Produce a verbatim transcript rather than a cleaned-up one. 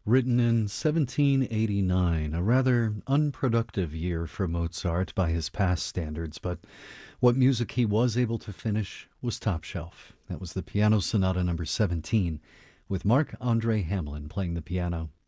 Written in seventeen eighty-nine, a rather unproductive year for Mozart by his past standards, but what music he was able to finish was top shelf. That was the Piano Sonata number seventeen, with Mark Andre Hamlin playing the piano